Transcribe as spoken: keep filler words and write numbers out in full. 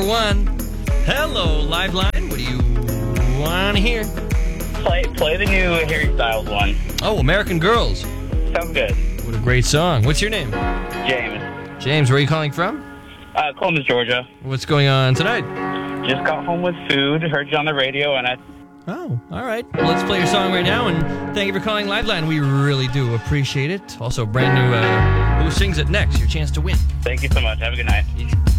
one. Hello, Liveline. What do you want to hear? Play play the new Harry Styles one. Oh, American Girls. Sounds good. What a great song. What's your name? James. James, where are you calling from? Uh, Columbus, Georgia. What's going on tonight? Just got home with food, heard you on the radio, and I... Oh, all right. Well, let's play your song right now, and thank you for calling Liveline. We really do appreciate it. Also, brand new, uh, Who Sings It Next? Your chance to win. Thank you so much. Have a good night.